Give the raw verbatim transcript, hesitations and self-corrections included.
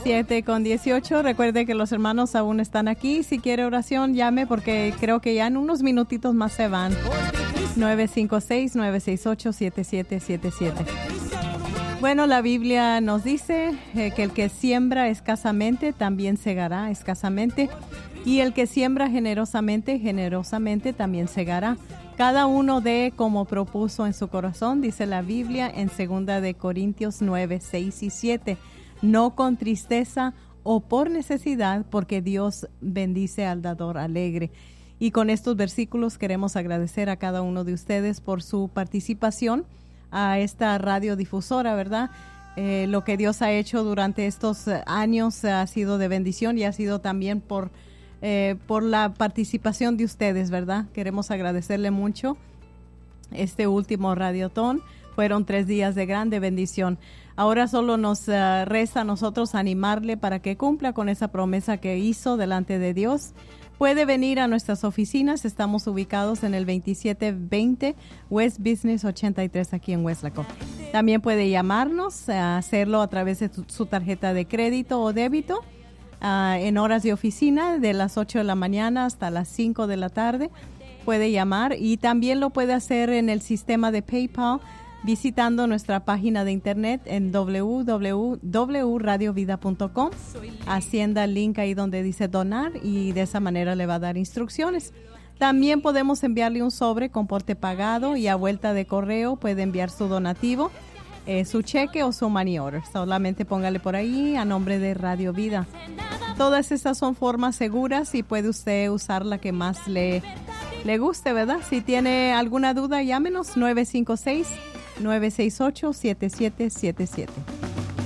siete con dieciocho. Recuerde que los hermanos aún están aquí. Si quiere oración, llame porque creo que ya en unos minutitos más se van. nueve cinco seis, nueve seis ocho, siete siete siete siete. Bueno, la Biblia nos dice eh, que el que siembra escasamente también segará escasamente, y el que siembra generosamente, generosamente también segará. Cada uno dé como propuso en su corazón, dice la Biblia en segunda de Corintios nueve, seis y siete. No con tristeza o por necesidad, porque Dios bendice al dador alegre. Y con estos versículos queremos agradecer a cada uno de ustedes por su participación a esta radiodifusora, ¿verdad? Eh, lo que Dios ha hecho durante estos años ha sido de bendición y ha sido también por, eh, por la participación de ustedes, ¿verdad? Queremos agradecerle mucho este último radiotón. Fueron tres días de grande bendición. Ahora solo nos uh, resta a nosotros animarle para que cumpla con esa promesa que hizo delante de Dios. Puede venir a nuestras oficinas. Estamos ubicados en el veintisiete veinte West Business ochenta y tres aquí en Weslaco. También puede llamarnos, uh, hacerlo a través de tu, su tarjeta de crédito o débito uh, en horas de oficina de las ocho de la mañana hasta las cinco de la tarde. Puede llamar y también lo puede hacer en el sistema de PayPal visitando nuestra página de internet en doble u doble u doble u punto radio vida punto com. Hacienda el link ahí donde dice donar y de esa manera le va a dar instrucciones. También podemos enviarle un sobre con porte pagado y a vuelta de correo puede enviar su donativo, eh, su cheque o su money order. Solamente póngale por ahí a nombre de Radio Vida. Todas estas son formas seguras y puede usted usar la que más le, le guste, ¿verdad? Si tiene alguna duda, llámenos nueve cinco seis, nueve seis ocho, siete siete siete siete.